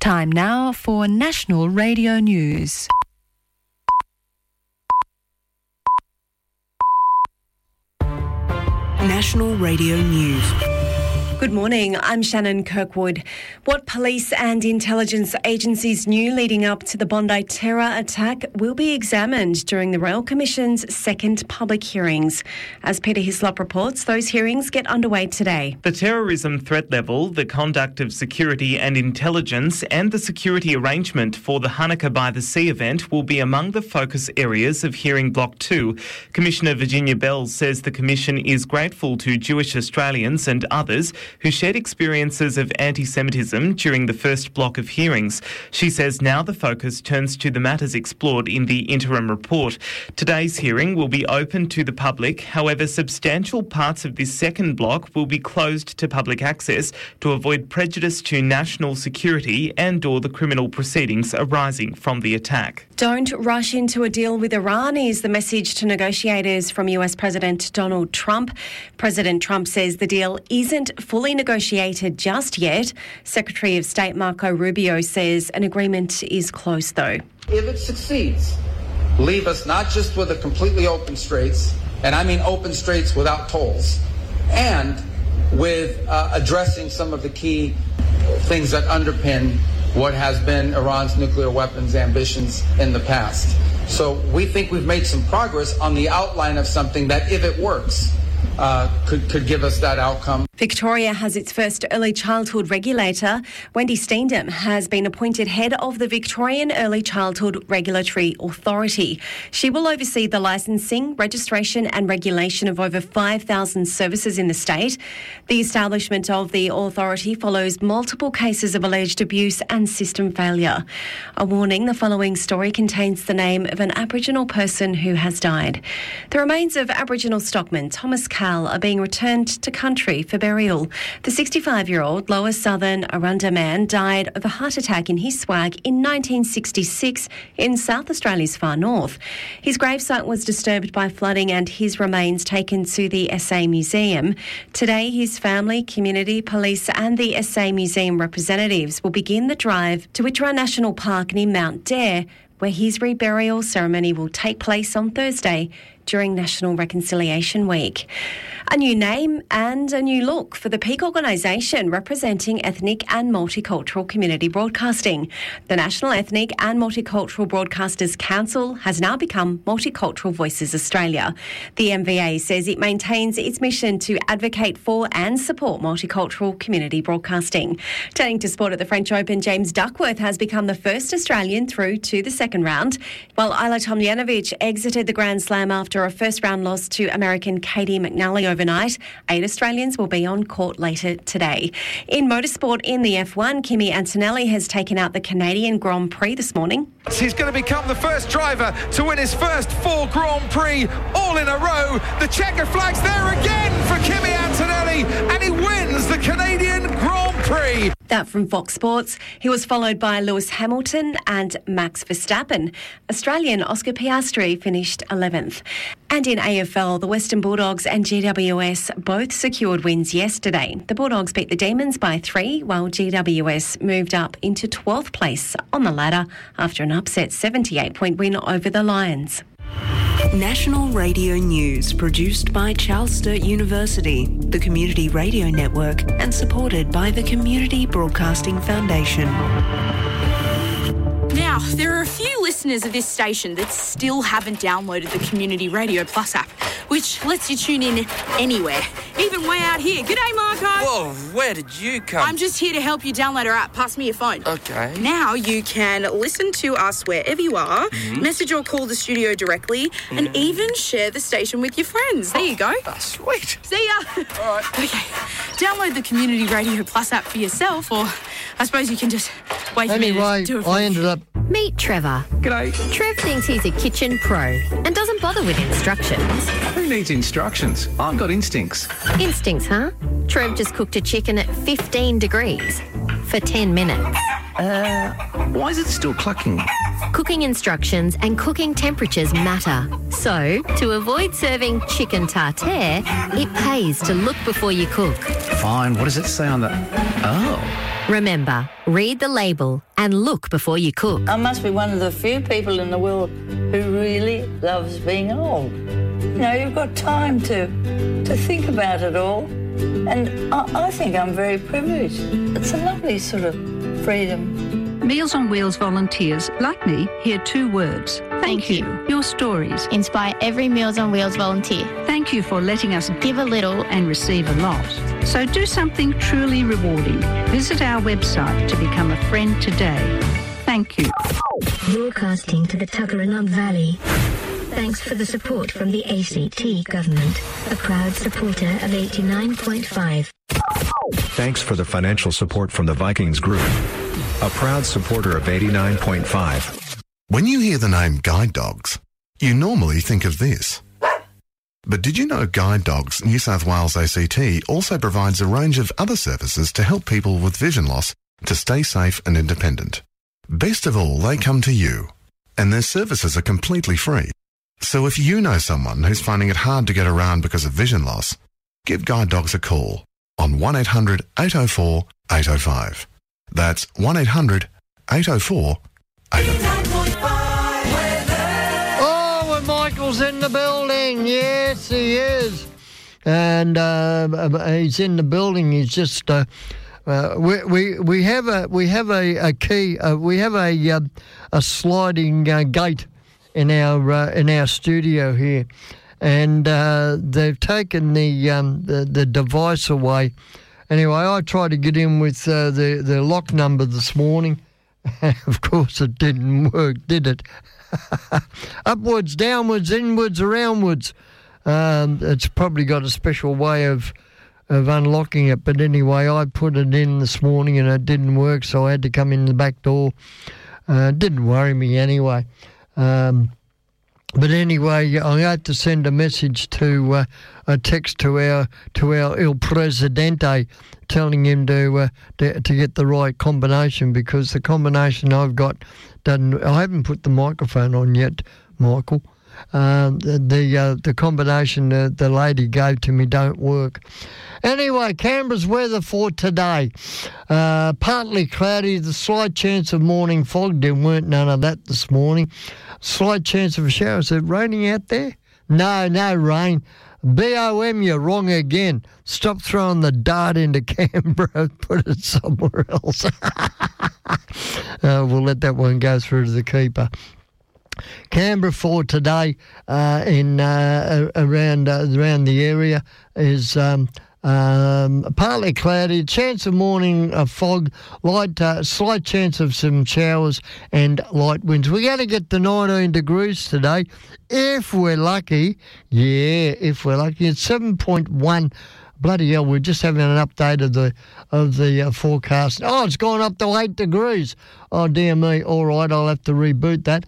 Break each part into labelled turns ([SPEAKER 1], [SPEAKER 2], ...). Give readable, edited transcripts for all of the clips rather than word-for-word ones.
[SPEAKER 1] Time now for National Radio News.
[SPEAKER 2] National Radio News.
[SPEAKER 3] Good morning, I'm Shannon Kirkwood. What police and intelligence agencies knew leading up to the Bondi terror attack will be examined during the Royal Commission's second public hearings. As Peter Hislop reports, those hearings get underway today.
[SPEAKER 4] The terrorism threat level, the conduct of security and intelligence, and the security arrangement for the Hanukkah by the Sea event will be among the focus areas of hearing Block 2. Commissioner Virginia Bell says the Commission is grateful to Jewish Australians and others who shared experiences of anti-Semitism during the first block of hearings. She says now the focus turns to the matters explored in the interim report. Today's hearing will be open to the public. However, substantial parts of this second block will be closed to public access to avoid prejudice to national security and/or the criminal proceedings arising from the attack.
[SPEAKER 3] Don't rush into a deal with Iran is the message to negotiators from US President Donald Trump. President Trump says the deal isn't fully negotiated just yet. Secretary of State Marco Rubio says an agreement is close though.
[SPEAKER 5] If it succeeds, leave us not just with a completely open straits, and I mean open straits without tolls, and with addressing some of the key things that underpin what has been Iran's nuclear weapons ambitions in the past. So we think we've made some progress on the outline of something that, if it works, could give us that outcome.
[SPEAKER 3] Victoria has its first early childhood regulator. Wendy Steendam has been appointed head of the Victorian Early Childhood Regulatory Authority. She will oversee the licensing, registration and regulation of over 5,000 services in the state. The establishment of the authority follows multiple cases of alleged abuse and system failure. A warning, the following story contains the name of an Aboriginal person who has died. The remains of Aboriginal stockman Thomas Cal are being returned to country for burial. The 65-year-old Lower Southern Arunda man died of a heart attack in his swag in 1966 in South Australia's far north. His gravesite was disturbed by flooding and his remains taken to the SA Museum. Today, his family, community, police and the SA Museum representatives will begin the drive to Witjara National Park near Mount Dare, where his reburial ceremony will take place on Thursday during National Reconciliation Week. A new name and a new look for the Peak organisation representing ethnic and multicultural community broadcasting. The National Ethnic and Multicultural Broadcasters Council has now become Multicultural Voices Australia. The MVA says it maintains its mission to advocate for and support multicultural community broadcasting. Turning to sport at the French Open, James Duckworth has become the first Australian through to the second round, while Ajla Tomljanovic exited the Grand Slam after a first-round loss to American Katie McNally overnight. 8 Australians will be on court later today. In motorsport in the F1, Kimi Antonelli has taken out the Canadian Grand Prix this morning.
[SPEAKER 6] He's going to become the first driver to win his first 4 Grand Prix all in a row. The checker flag's there again for Kimi Antonelli, and he wins the Canadian Grand Prix.
[SPEAKER 3] That from Fox Sports. He was followed by Lewis Hamilton and Max Verstappen. Australian Oscar Piastri finished 11th. And in AFL, the Western Bulldogs and GWS both secured wins yesterday. The Bulldogs beat the Demons by 3, while GWS moved up into 12th place on the ladder after an upset 78-point win over the Lions.
[SPEAKER 2] National Radio News, produced by Charles Sturt University, the Community Radio Network, and supported by the Community Broadcasting Foundation.
[SPEAKER 7] Now, there are a few listeners of this station that still haven't downloaded the Community Radio Plus app, which lets you tune in anywhere, even way out here. G'day, Marco.
[SPEAKER 8] Whoa, where did you come?
[SPEAKER 7] I'm just here to help you download our app. Pass me your phone.
[SPEAKER 8] Okay.
[SPEAKER 7] Now you can listen to us wherever you are, message or call the studio directly, and even share the station with your friends. There you go.
[SPEAKER 8] Oh, sweet.
[SPEAKER 7] See ya.
[SPEAKER 8] All right.
[SPEAKER 7] Okay. Download the Community Radio Plus app for yourself, or I suppose you can just wait for me to do it for
[SPEAKER 9] I
[SPEAKER 7] you.
[SPEAKER 9] ended up...
[SPEAKER 10] Meet Trevor.
[SPEAKER 8] G'day.
[SPEAKER 10] Trev thinks he's a kitchen pro and doesn't bother with instructions.
[SPEAKER 11] Who needs instructions? I've got instincts.
[SPEAKER 10] Instincts, huh? Trev just cooked a chicken at 15 degrees for 10 minutes.
[SPEAKER 11] Why is it still clucking?
[SPEAKER 10] Cooking instructions and cooking temperatures matter. So, to avoid serving chicken tartare, it pays to look before you cook.
[SPEAKER 11] Fine, what does it say on the... Oh.
[SPEAKER 10] Remember, read the label and look before you cook.
[SPEAKER 9] I must be one of the few people in the world who really loves being old. You know, you've got time to think about it all. And I think I'm very privileged. It's a lovely sort of freedom.
[SPEAKER 12] Meals on Wheels volunteers, like me, hear 2 words. Thank you. Your stories
[SPEAKER 13] inspire every Meals on Wheels volunteer.
[SPEAKER 12] Thank you for letting us give a little and receive a lot. So do something truly rewarding. Visit our website to become a friend today. Thank you.
[SPEAKER 14] Broadcasting to the Tuggeranong Valley. Thanks for the support from the ACT government, a proud supporter of 89.5.
[SPEAKER 15] Thanks for the financial support from the Vikings Group, a proud supporter of 89.5.
[SPEAKER 16] When you hear the name Guide Dogs, you normally think of this. But did you know Guide Dogs New South Wales ACT also provides a range of other services to help people with vision loss to stay safe and independent? Best of all, they come to you, and their services are completely free. So if you know someone who's finding it hard to get around because of vision loss, give Guide Dogs a call on 1800 804 805. That's 1800 804 805.
[SPEAKER 17] Oh, and Michael's in the building. Yes, he is. And he's in the building. He's just we have a key. We have a sliding gate in our studio here, and they've taken the device away. Anyway, I tried to get in with the lock number this morning. Of course, it didn't work, did it? Upwards, downwards, inwards, aroundwards. It's probably got a special way of unlocking it. But anyway, I put it in this morning and it didn't work, so I had to come in the back door. It didn't worry me anyway. But anyway, I had to send a message a text to our Il Presidente, telling him to get the right combination, because the combination I've got doesn't. I haven't put the microphone on yet, Michael. The combination the lady gave to me don't work. Anyway, Canberra's weather for today. Partly cloudy, the slight chance of morning fog. There weren't none of that this morning. Slight chance of a shower. Is it raining out there? No rain. BOM, you're wrong again. Stop throwing the dart into Canberra. Put it somewhere else. We'll let that one go through to the keeper. Canberra for today around the area is partly cloudy, chance of morning fog, slight chance of some showers and light winds. We're going to get to 19 degrees today, if we're lucky. Yeah, if we're lucky. It's 7.1. Bloody hell, we're just having an update of the forecast. Oh, it's gone up to 8 degrees. Oh, dear me. All right, I'll have to reboot that.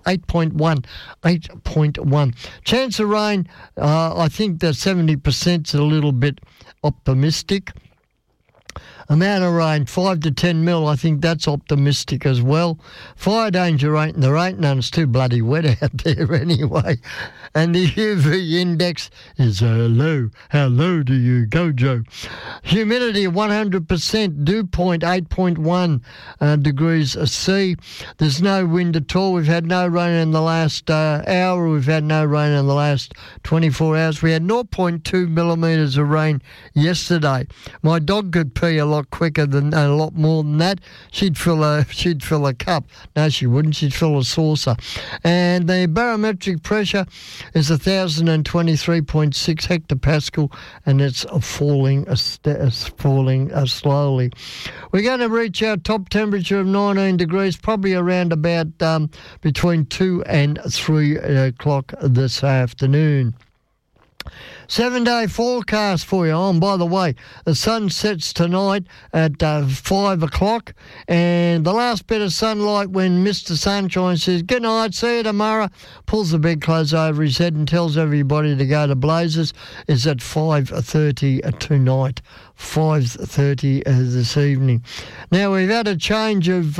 [SPEAKER 17] 8.1. Chance of rain, I think the 70% is a little bit optimistic. Amount of rain, 5 to 10 mil. I think that's optimistic as well. Fire danger ain't, there ain't none. It's too bloody wet out there anyway. And the UV index is low. How low do you go, Joe? Humidity 100%, dew point 8.1 degrees C. There's no wind at all. We've had no rain in the last hour. We've had no rain in the last 24 hours. We had 0.2 millimetres of rain yesterday. My dog could pee a lot quicker than a lot more than that. She'd fill a cup. No, she wouldn't. She'd fill a saucer. And the barometric pressure is 1,023.6 hectopascal, and it's falling slowly. We're going to reach our top temperature of 19 degrees, probably around about between 2 and 3 o'clock this afternoon. 7-day forecast for you. Oh, and by the way, the sun sets tonight at 5 o'clock, and the last bit of sunlight when Mr. Sunshine says, "Good night, see you tomorrow," pulls the bedclothes over his head and tells everybody to go to blazes, is at 5:30 tonight. 5:30 this evening. Now we've had a change of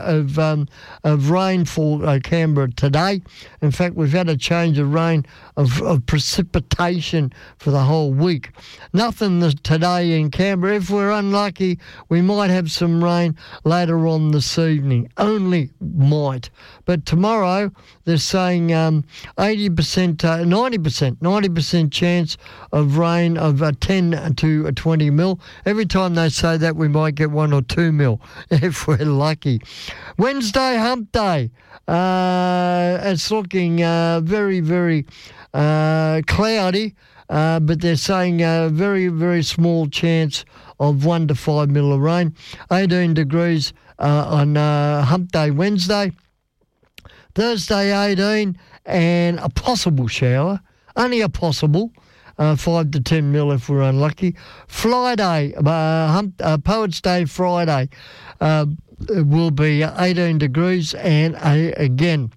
[SPEAKER 17] rain for Canberra today. In fact, we've had a change of rain of precipitation for the whole week. Nothing today in Canberra. If we're unlucky, we might have some rain later on this evening. Only might. But tomorrow they're saying 90% chance of rain of 10 to 20 mil. Every time they say that, we might get 1 or 2 mil if we're lucky. Wednesday, hump day. It's looking very, very cloudy, but they're saying a very, very small chance of 1 to 5 mil of rain. 18 degrees on hump day Wednesday. Thursday 18 and a possible shower, only a possible, 5 to 10 mil if we're unlucky. Friday, Poets Day Friday, it will be 18 degrees and again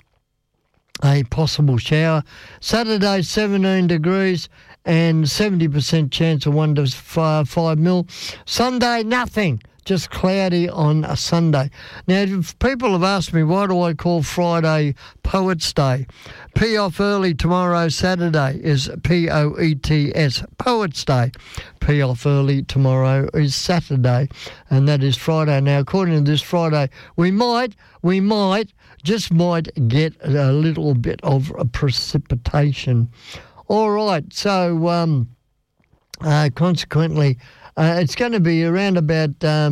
[SPEAKER 17] a possible shower. Saturday 17 degrees and 70% chance of 1 to 5 mil. Sunday nothing. Just cloudy on a Sunday. Now, people have asked me, why do I call Friday Poets Day? P off early tomorrow, Saturday, is Poets, Poets Day. P off early tomorrow is Saturday, and that is Friday. Now, according to this Friday, we might get a little bit of precipitation. All right, so consequently, it's going to be around about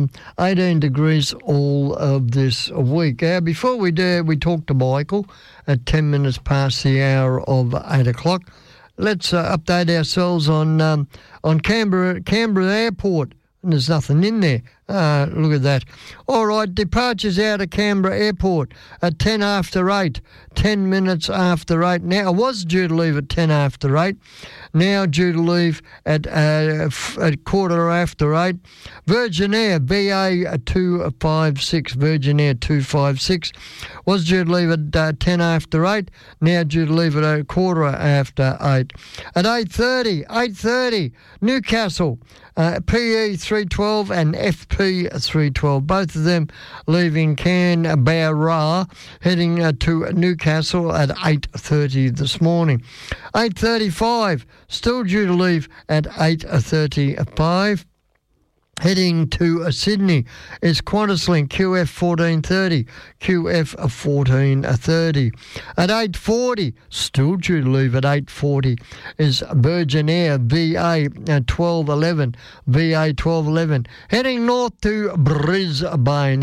[SPEAKER 17] 18 degrees all of this week. Before we do, we talk to Michael at 10 minutes past the hour of 8 o'clock. Let's update ourselves on Canberra Airport. And there's nothing in there. Look at that. All right, departures out of Canberra Airport at 10 after 8, 10 minutes after 8. Now, I was due to leave at 10 after 8, now due to leave at quarter after 8. Virgin Air, BA 256, Virgin Air 256, was due to leave at 10 after 8, now due to leave at a quarter after 8. At 8:30, Newcastle, PE 312 and FP 312, both of them leaving Canberra, heading to Newcastle at 8:30 this morning. 8:35, still due to leave at 8:35. Heading to Sydney is QantasLink QF 1430, QF 1430. At 8:40, still due to leave at 8:40, is Virgin Air VA 1211, VA 1211. Heading north to Brisbane,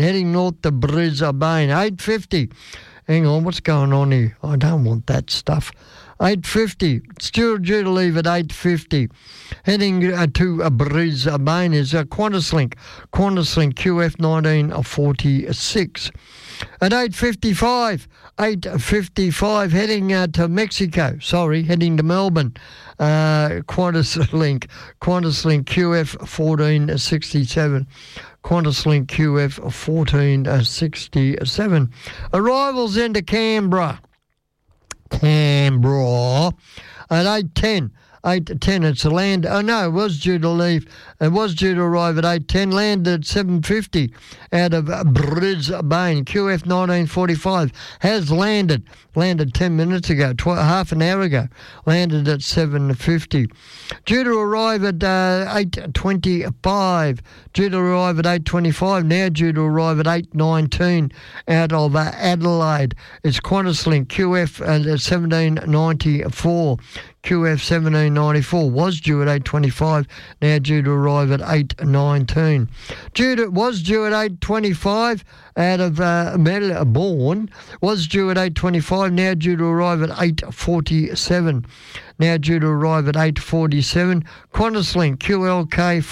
[SPEAKER 17] 8:50. Hang on, what's going on here? I don't want that stuff. 8:50, still due to leave at 8:50. Heading to Brisbane is QantasLink QF 1946. At 8:55, heading to Mexico, heading to Melbourne, QantasLink QF 1467. QantasLink QF 1467. Arrivals into Canberra at 8:10. 8:10, it's a land. Oh no, it was due to leave. It was due to arrive at 8:10. Landed at 7:50 out of Brisbane. QF 1945 has landed 10 minutes ago, half an hour ago. Landed at 7:50. Due to arrive at 8:25. Due to arrive at 8:25. Now due to arrive at 8:19 out of Adelaide. It's QantasLink QF 1794. QF 1794 was due at 8:25, now due to arrive at 8:19. Was due at 8:25 out of Melbourne, was due at 8:25, now due to arrive at 8:47. Now due to arrive at 8:47. QantasLink QLK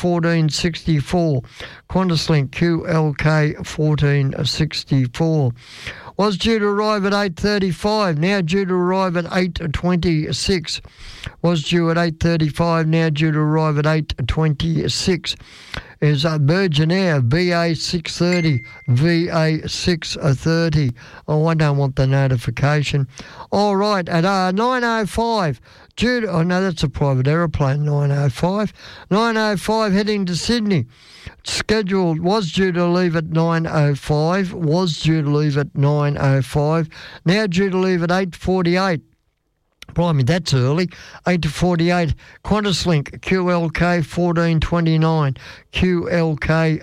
[SPEAKER 17] 1464. QantasLink QLK 1464. Was due to arrive at 8:35, now due to arrive at 8:26. Was due at 8:35, now due to arrive at 8:26. Is Virgin Air, VA 630, VA 630. Oh, I don't want the notification. All right, at 9:05, due to, oh no, that's a private aeroplane, 9:05. 9:05 heading to Sydney. Scheduled, was due to leave at 9:05, was due to leave at 9:05, now due to leave at 8:48. Blimey, that's early. 8:48. QantasLink, QLK 1429. QLK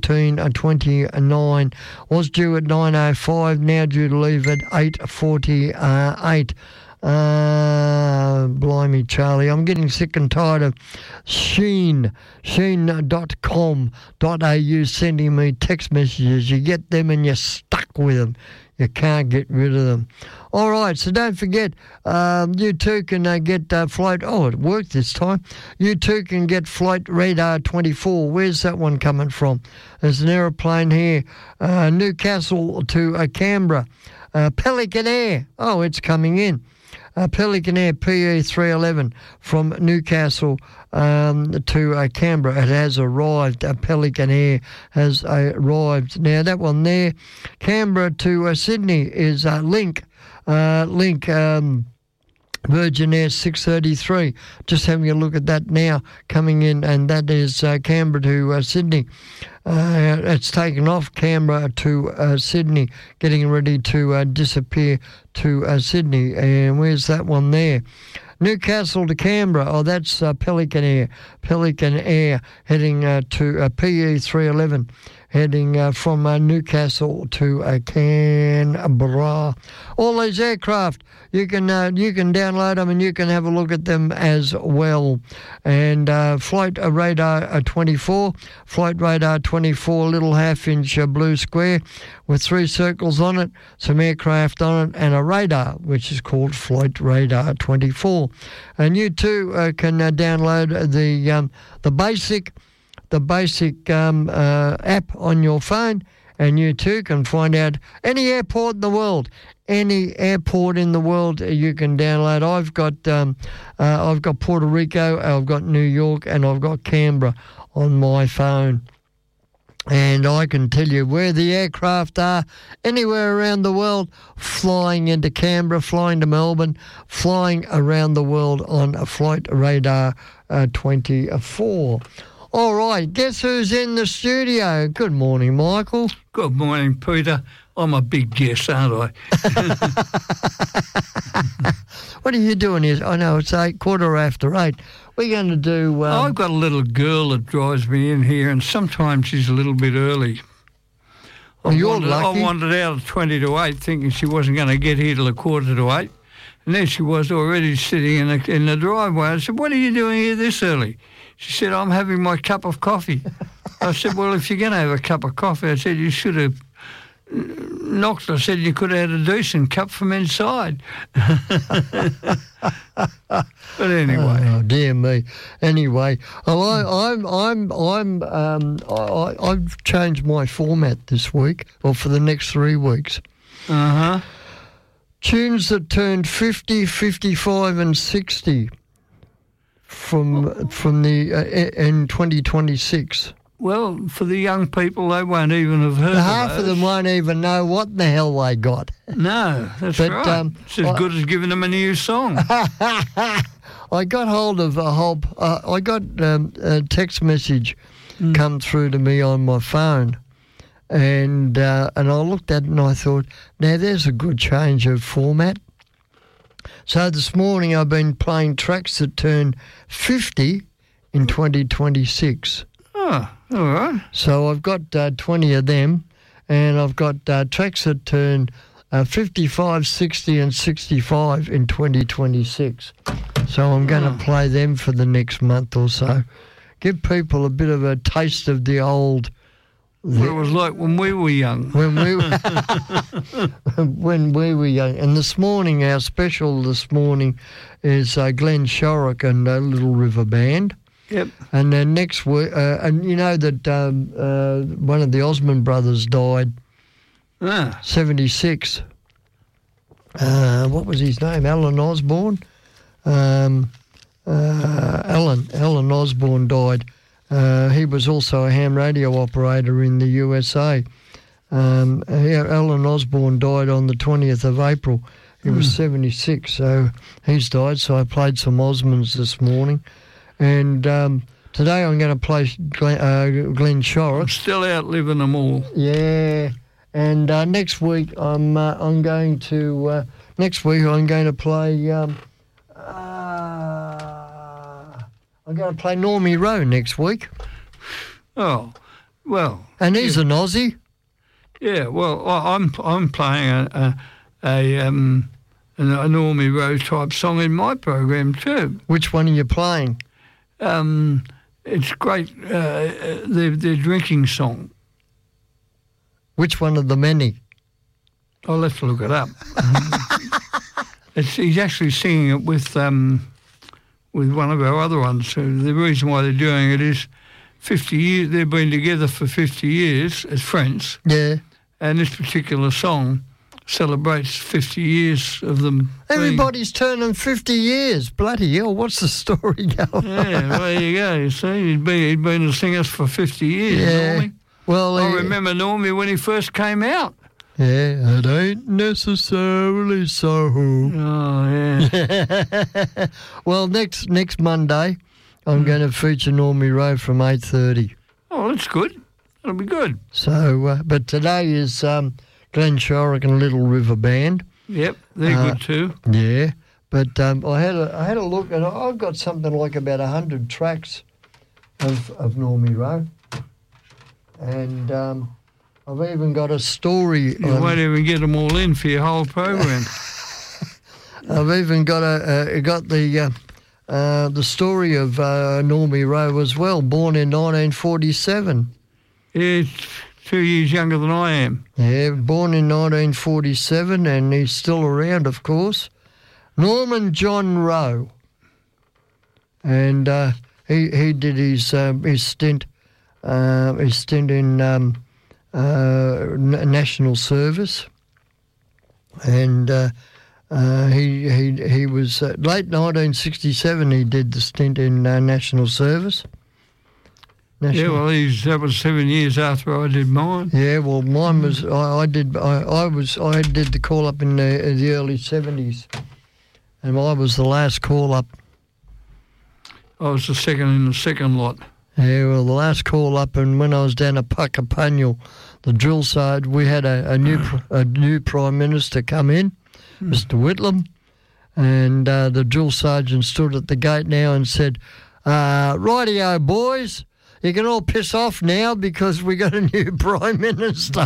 [SPEAKER 17] 1429. Was due at 9:05, now due to leave at 8:48. Blimey, Charlie, I'm getting sick and tired of Shein.com.au sending me text messages. You get them and you're stuck with them. You can't get rid of them. All right, so don't forget, you too can get Flight... Oh, it worked this time. You too can get Flight Radar 24. Where's that one coming from? There's an aeroplane here. Newcastle to Canberra. Pelican Air. Oh, it's coming in. Pelican Air PE 311 from Newcastle to Canberra. It has arrived. Pelican Air has arrived. Now, that one there, Canberra to Sydney is Link. Virgin Air 633. Just having a look at that now coming in, and that is Canberra to Sydney. It's taken off Canberra to Sydney, getting ready to disappear to Sydney. And where's that one there? Newcastle to Canberra. Oh, that's Pelican Air. Pelican Air heading to PE 311. Heading from Newcastle to Canberra. All these aircraft, you can download them and you can have a look at them as well. And Flight Radar 24, Flight Radar 24, little half-inch blue square with 3 circles on it, some aircraft on it, and a radar, which is called Flight Radar 24. And you too can download the basic app on your phone, and you too can find out any airport in the world. Any airport in the world you can download. I've got Puerto Rico, I've got New York, and I've got Canberra on my phone. And I can tell you where the aircraft are anywhere around the world, flying into Canberra, flying to Melbourne, flying around the world on a Flight Radar 24. All right, guess who's in the studio? Good morning, Michael.
[SPEAKER 18] Good morning, Peter. I'm a big guest, aren't I?
[SPEAKER 17] What are you doing here? I know it's 8:15. We're going to do...
[SPEAKER 18] I've got a little girl that drives me in here, and sometimes she's a little bit early.
[SPEAKER 17] You're lucky.
[SPEAKER 18] I wandered out at 20 to 8 thinking she wasn't going to get here till 7:45. And there she was already sitting in the driveway. I said, what are you doing here this early? She said, I'm having my cup of coffee. I said, well, if you're going to have a cup of coffee, I said, you should have knocked. I said, you could have had a decent cup from inside. But anyway.
[SPEAKER 17] Oh, dear me. Anyway, I've changed my format this week, or for the next 3 weeks.
[SPEAKER 18] Uh-huh.
[SPEAKER 17] Tunes that turned 50, 55 and 60 from the in 2026.
[SPEAKER 18] Well, for the young people, they won't even have heard
[SPEAKER 17] Half of them won't even know what the hell they got.
[SPEAKER 18] No, that's right. It's as good as giving them a new song.
[SPEAKER 17] I got hold of I got a text message come through to me on my phone. And I looked at it and I thought, now there's a good change of format. So this morning I've been playing tracks that turn 50 in 2026.
[SPEAKER 18] Oh, all right.
[SPEAKER 17] So I've got 20 of them, and I've got tracks that turn 55, 60 and 65 in 2026. So I'm going to play them for the next month or so. Give people a bit of a taste of the old...
[SPEAKER 18] What it was like when we were young.
[SPEAKER 17] When we were young. And this morning, our special this morning is Glenn Shorrock and Little River Band.
[SPEAKER 18] Yep.
[SPEAKER 17] And then next week, and you know that one of the Osmond brothers died
[SPEAKER 18] Ah.
[SPEAKER 17] 76. What was his name? Alan Osborne. Alan Osborne died. He was also a ham radio operator in the USA. Alan Osborne died on the 20th of April. He was 76, so he's died. So I played some Osmonds this morning. And today I'm going to play Glenn Shorrock.
[SPEAKER 18] I'm still out living them all.
[SPEAKER 17] Yeah. And next week I'm going to play I'm going to play Normie Rowe next week.
[SPEAKER 18] Oh, well.
[SPEAKER 17] And he's an Aussie.
[SPEAKER 18] Yeah, well, I'm playing a Normie Rowe type song in my program too.
[SPEAKER 17] Which one are you playing?
[SPEAKER 18] It's great. The drinking song.
[SPEAKER 17] Which one of the many?
[SPEAKER 18] I'll have to look it up. He's actually singing it with one of our other ones. So the reason why they're doing it is 50 years. They've been together for 50 years as friends.
[SPEAKER 17] Yeah.
[SPEAKER 18] And this particular song celebrates 50 years of them.
[SPEAKER 17] Everybody's turning 50 years. Bloody hell, what's the story going?
[SPEAKER 18] Yeah, well, there you go. You see, he'd been a singer for 50 years,
[SPEAKER 17] yeah.
[SPEAKER 18] Normie.
[SPEAKER 17] Well,
[SPEAKER 18] I remember Normie when he first came out.
[SPEAKER 17] Yeah, it ain't necessarily so.
[SPEAKER 18] Oh, yeah.
[SPEAKER 17] Well, next Monday, I'm going to feature Normie Rowe from 8:30.
[SPEAKER 18] Oh, that's good. That'll be good.
[SPEAKER 17] So, but today is Glenn Shorrock and Little River Band.
[SPEAKER 18] Yep, they're good too.
[SPEAKER 17] Yeah, but I had a look, and I've got something like about 100 tracks of Normie Rowe, and I've even got a story.
[SPEAKER 18] You won't even get them all in for your whole program.
[SPEAKER 17] I've even got the story of Normie Rowe as well, born in 1947.
[SPEAKER 18] Yeah, 2 years younger than I am.
[SPEAKER 17] Yeah, born in 1947, and he's still around, of course. Norman John Rowe, and he did his stint in national service, and he was late 1967. He did the stint in national service.
[SPEAKER 18] Yeah, well, that was 7 years after I did mine.
[SPEAKER 17] Yeah, well, mine was I did the call up in the early 70s, and I was the last call up.
[SPEAKER 18] I was the second in the second lot.
[SPEAKER 17] Yeah, well, the last call up, and when I was down at Puckapunyal, the drill side, we had a new Prime Minister come in, Mr. Whitlam, and the drill sergeant stood at the gate now and said, "Rightio, boys. You can all piss off now because we got a new Prime Minister."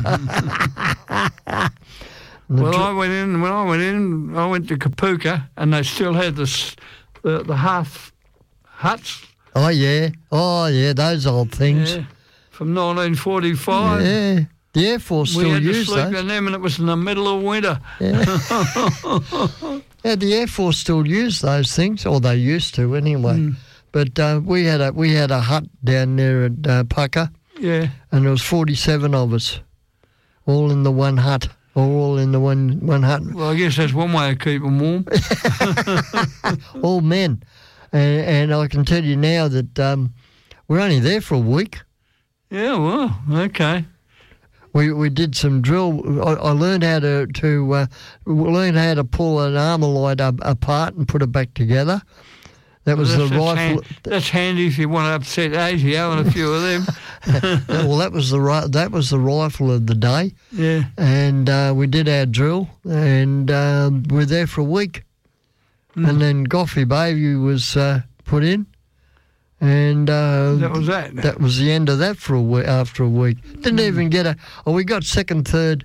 [SPEAKER 18] When I went in, I went to Kapuka, and they still had the half huts.
[SPEAKER 17] Oh yeah, those old things.
[SPEAKER 18] Yeah. From 1945.
[SPEAKER 17] Yeah, the Air Force still used those. We had to
[SPEAKER 18] sleep in them, and it was in the middle of winter.
[SPEAKER 17] Yeah. Yeah, the Air Force still used those things, or they used to anyway. But we had a hut down there at Pucka.
[SPEAKER 18] Yeah.
[SPEAKER 17] And there was 47 of us, all in the one hut, all in the one hut.
[SPEAKER 18] Well, I guess that's one way of keeping warm.
[SPEAKER 17] All men. And I can tell you now that we're only there for a week.
[SPEAKER 18] Yeah, well, okay.
[SPEAKER 17] We did some drill. I learned how to pull an Armalite apart and put it back together. That was the rifle.
[SPEAKER 18] That's handy if you want to upset ASIO and a few of them.
[SPEAKER 17] Well, that was the rifle of the day.
[SPEAKER 18] Yeah.
[SPEAKER 17] And we did our drill, and we were there for a week. And then Goffey Baby was put in, and
[SPEAKER 18] that was that.
[SPEAKER 17] That was the end of that for a week. After a week, didn't even get we got second, third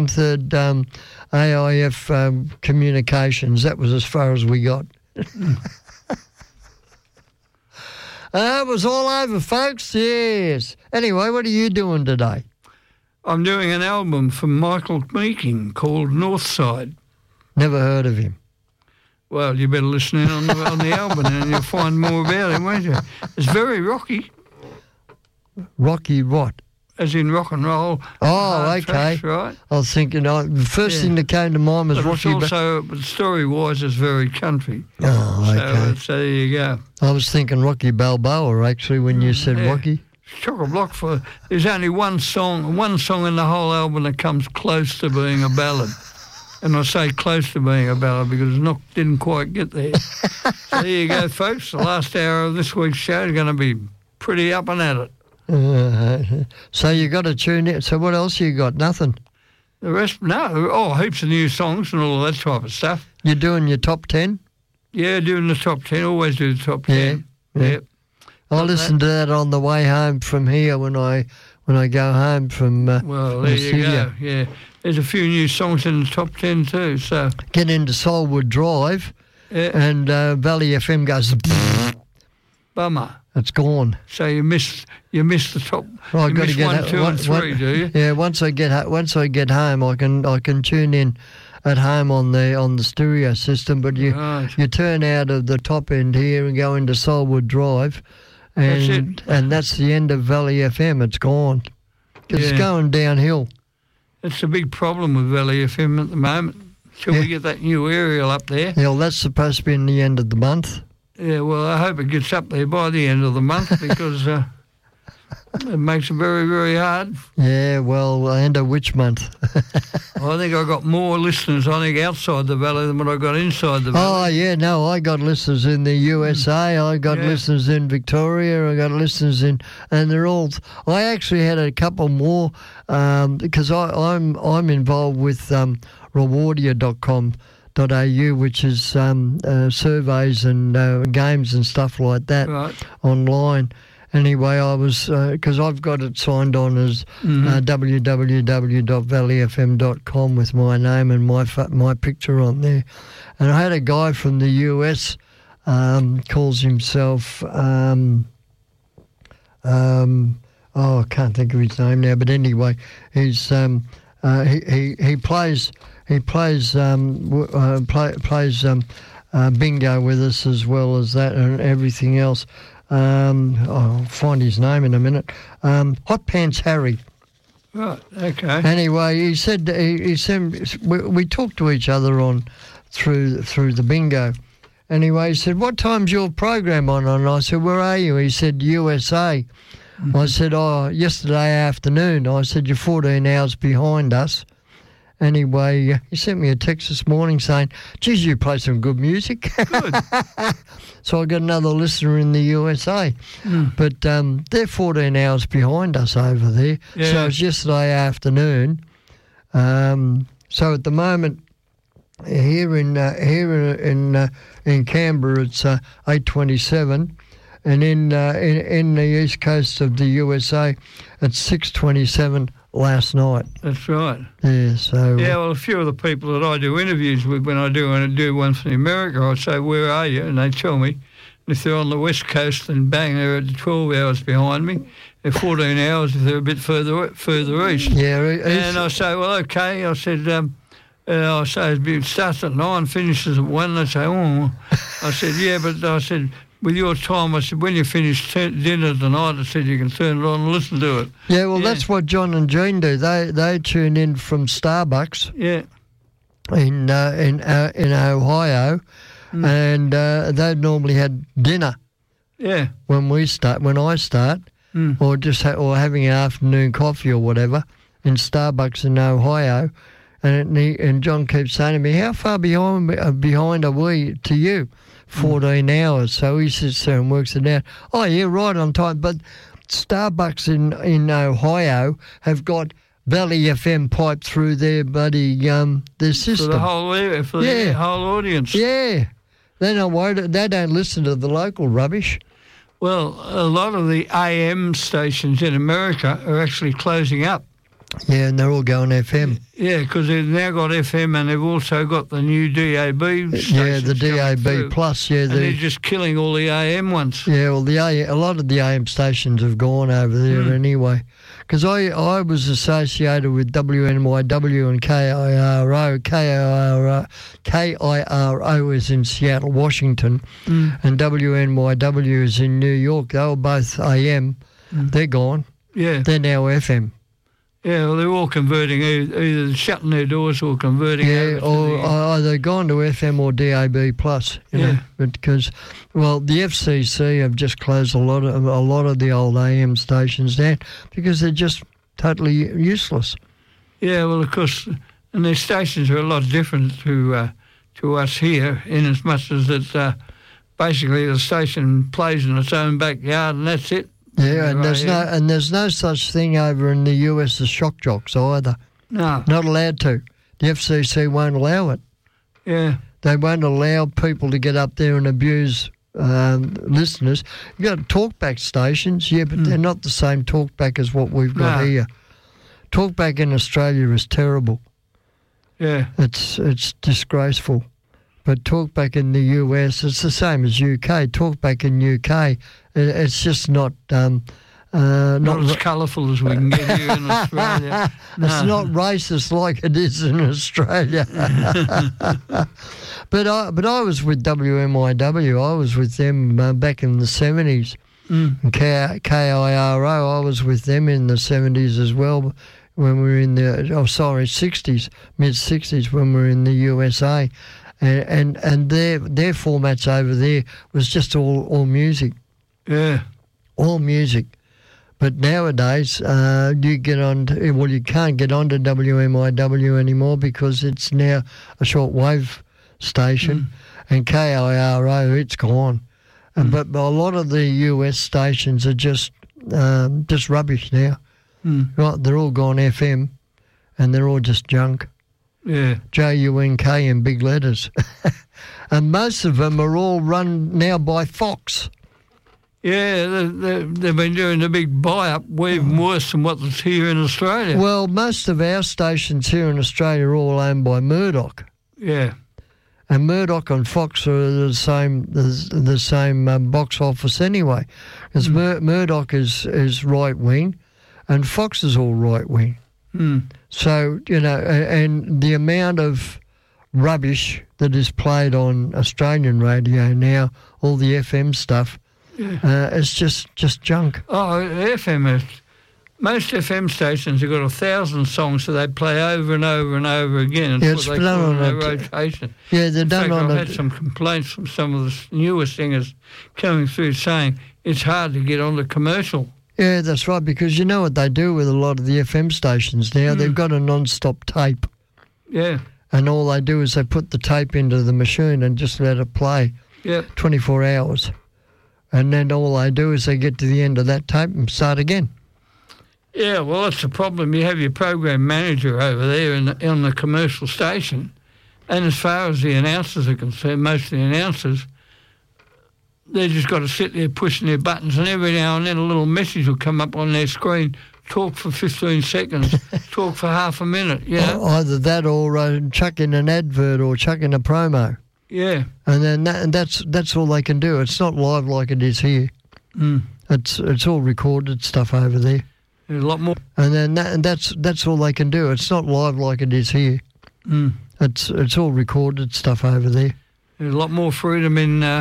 [SPEAKER 17] AIF communications. That was as far as we got. It was all over, folks. Yes. Anyway, what are you doing today?
[SPEAKER 18] I'm doing an album from Michael Meeking called Northside.
[SPEAKER 17] Never heard of him.
[SPEAKER 18] Well, you better listen in on the album and you'll find more about him, won't you? It's very rocky.
[SPEAKER 17] Rocky what?
[SPEAKER 18] as in rock and roll.
[SPEAKER 17] Oh, okay.
[SPEAKER 18] Tracks, right?
[SPEAKER 17] I was thinking, the first thing that came to mind was Rocky.
[SPEAKER 18] But story-wise, it's very country.
[SPEAKER 17] Oh, okay.
[SPEAKER 18] So there you go.
[SPEAKER 17] I was thinking Rocky Balboa, actually, when you said Rocky.
[SPEAKER 18] Chock-a-block there's only one song in the whole album that comes close to being a ballad. And I say close to being a ballad because it didn't quite get there. So there you go, folks. The last hour of this week's show is going to be pretty up and at it.
[SPEAKER 17] So you got to tune in. So what else you got? Nothing?
[SPEAKER 18] The rest, no. Oh, heaps of new songs and all that type of stuff.
[SPEAKER 17] You're doing your top 10?
[SPEAKER 18] Yeah, doing the top 10. Always do the top 10.
[SPEAKER 17] Yeah. I listen to that on the way home from here when I go home from
[SPEAKER 18] well, there you go. Yeah, there's a few new songs in the top 10 too. So
[SPEAKER 17] get into Solwood Drive, and Valley FM goes.
[SPEAKER 18] Bummer.
[SPEAKER 17] It's gone.
[SPEAKER 18] So you missed the top.
[SPEAKER 17] Well, I've got to get
[SPEAKER 18] 1, 2, and 3, do you?
[SPEAKER 17] Yeah. Once I get home, I can tune in at home on the stereo system. But you turn out of the top end here and go into Solwood Drive. And that's the end of Valley FM. It's gone. It's going downhill.
[SPEAKER 18] It's a big problem with Valley FM at the moment. Till we get that new aerial up there.
[SPEAKER 17] Yeah, well, that's supposed to be in the end of the month.
[SPEAKER 18] Yeah, well, I hope it gets up there by the end of the month because it makes it very, very hard.
[SPEAKER 17] Yeah, well, end of which month?
[SPEAKER 18] I think I got more listeners, outside the valley than what I got inside the valley.
[SPEAKER 17] Oh, yeah, no, I got listeners in the USA, I got listeners in Victoria, I got listeners in, and they're all, I actually had a couple more, because I'm involved with rewardia.com.au, which is surveys and games and stuff like that online. Anyway, I was, because I've got it signed on as www.valleyfm.com with my name and my picture on there. And I had a guy from the US, calls himself, I can't think of his name now, but anyway, he's he plays bingo with us as well as that and everything else. I'll find his name in a minute. Hot Pants Harry.
[SPEAKER 18] Right. Okay.
[SPEAKER 17] Anyway, he said we talked to each other on through the bingo. Anyway, he said, "What time's your program on?" And I said, "Where are you?" He said, "USA." Mm-hmm. I said, "Oh, yesterday afternoon." I said, "You're 14 hours behind us." Anyway, he sent me a text this morning saying, "Geez, you play some good music."
[SPEAKER 18] Good.
[SPEAKER 17] So I got another listener in the USA. But they're 14 hours behind us over there. Yeah. So it's yesterday afternoon. So at the moment, here in Canberra, it's 8:27, and in the east coast of the USA, it's 6:27. Last night.
[SPEAKER 18] That's right.
[SPEAKER 17] Yeah, so...
[SPEAKER 18] Yeah, well, a few of the people that I do interviews with when I do one from America, I say, "Where are you?" And they tell me. And if they're on the west coast, then bang, they're at 12 hours behind me. They're 14 hours if they're a bit further east.
[SPEAKER 17] Yeah.
[SPEAKER 18] And I say, "Well, okay." I said, it starts at 9, finishes at 1. They say, "Oh." I said, "Yeah, but," I said, "with your time," I said, "when you finish dinner tonight," I said, "you can turn it on and listen to it."
[SPEAKER 17] Yeah, well, that's what John and Jean do. They tune in from Starbucks.
[SPEAKER 18] Yeah.
[SPEAKER 17] In Ohio, and they normally had dinner.
[SPEAKER 18] Yeah.
[SPEAKER 17] When I start, or just or having an afternoon coffee or whatever in Starbucks in Ohio, and John keeps saying to me, "How far behind are we to you?" 14 hours. So he sits there and works it out. Oh, yeah, right on time. But Starbucks in Ohio have got Valley FM piped through their bloody their system.
[SPEAKER 18] For the whole area, for the whole audience.
[SPEAKER 17] Yeah. They're not worried. They don't listen to the local rubbish.
[SPEAKER 18] Well, a lot of the AM stations in America are actually closing up.
[SPEAKER 17] Yeah, and they're all going FM.
[SPEAKER 18] Yeah, because they've now got FM and they've also got the new DAB stations.
[SPEAKER 17] Yeah, the DAB Plus. Yeah,
[SPEAKER 18] and they're just killing all the AM ones.
[SPEAKER 17] Yeah, well, a lot of the AM stations have gone over there anyway. Because I was associated with WNYW and KIRO. KIRO is in Seattle, Washington, and WNYW is in New York. They were both AM. They're gone.
[SPEAKER 18] Yeah.
[SPEAKER 17] They're now FM.
[SPEAKER 18] Yeah, well, they're all converting, either shutting their doors or converting.
[SPEAKER 17] Yeah, or either gone to FM or DAB+, you know, because, well, the FCC have just closed a lot of the old AM stations down because they're just totally useless.
[SPEAKER 18] Yeah, well, of course, and their stations are a lot different to us here, in as much as that basically the station plays in its own backyard and that's it.
[SPEAKER 17] Yeah, and there's no such thing over in the US as shock jocks either.
[SPEAKER 18] No.
[SPEAKER 17] Not allowed to. The FCC won't allow it.
[SPEAKER 18] Yeah.
[SPEAKER 17] They won't allow people to get up there and abuse listeners. You've got talkback stations, but they're not the same talkback as what we've got here. Talkback in Australia is terrible.
[SPEAKER 18] Yeah.
[SPEAKER 17] It's disgraceful. But talkback in the US, it's the same as UK. Talkback in UK, it's just not
[SPEAKER 18] as colourful as we can get here in Australia. No.
[SPEAKER 17] It's not racist like it is in Australia. But I was with WMIW. I was with them back in the 70s. And KIRO, I was with them in the 70s as well when we were in the 60s, mid-60s when we were in the USA. And their formats over there was just all music.
[SPEAKER 18] Yeah.
[SPEAKER 17] All music. But nowadays, you get on you can't get onto WMIW anymore because it's now a shortwave station. And KIRO, it's gone. But a lot of the US stations are just rubbish now. Right, they're all gone FM and they're all just junk.
[SPEAKER 18] Yeah.
[SPEAKER 17] JUNK in big letters. And most of them are all run now by Fox.
[SPEAKER 18] Yeah, they've been doing the big buy-up, even worse than what's here in Australia.
[SPEAKER 17] Well, most of our stations here in Australia are all owned by Murdoch.
[SPEAKER 18] Yeah.
[SPEAKER 17] And Murdoch and Fox are the same box office anyway. Because Murdoch is right-wing and Fox is all right-wing. So, you know, and the amount of rubbish that is played on Australian radio now, all the FM stuff, it's just junk.
[SPEAKER 18] Oh, FM, most FM stations have got 1,000 songs that they play over and over and over again.
[SPEAKER 17] It's
[SPEAKER 18] what they
[SPEAKER 17] done
[SPEAKER 18] call
[SPEAKER 17] on
[SPEAKER 18] their rotation.
[SPEAKER 17] Yeah, they're done on
[SPEAKER 18] I've had some complaints from some of the newer singers coming through saying it's hard to get on the commercial.
[SPEAKER 17] Yeah, that's right, because you know what they do with a lot of the FM stations now? They've got a non-stop tape.
[SPEAKER 18] Yeah.
[SPEAKER 17] And all they do is they put the tape into the machine and just let it play 24 hours. And then all they do is they get to the end of that tape and start again.
[SPEAKER 18] Yeah, well, that's the problem. You have your program manager over there on the commercial station, and as far as the announcers are concerned, most of the announcers, they just got to sit there pushing their buttons, and every now and then a little message will come up on their screen, talk for 15 seconds, talk for half a minute, you know?
[SPEAKER 17] Either that or chuck in an advert or chuck in a promo.
[SPEAKER 18] Yeah.
[SPEAKER 17] And then that's all they can do. It's not live like it is here. It's all recorded stuff over there.
[SPEAKER 18] There's a lot more.
[SPEAKER 17] And then that's all they can do. It's not live like it is here. It's all recorded stuff over there.
[SPEAKER 18] There's a lot more freedom in